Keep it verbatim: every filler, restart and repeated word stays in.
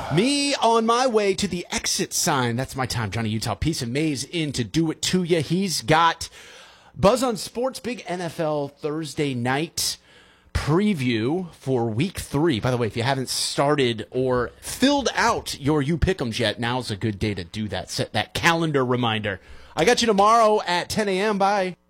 Me on my way to the exit sign. That's my time. Johnny Utah, Peace and Mays in to do it to you. He's got Buzz on Sports, big N F L Thursday night preview for week three. By the way, if you haven't started or filled out your You Pick'ems yet, now's a good day to do that. Set that calendar reminder. I got you tomorrow at ten a.m. Bye.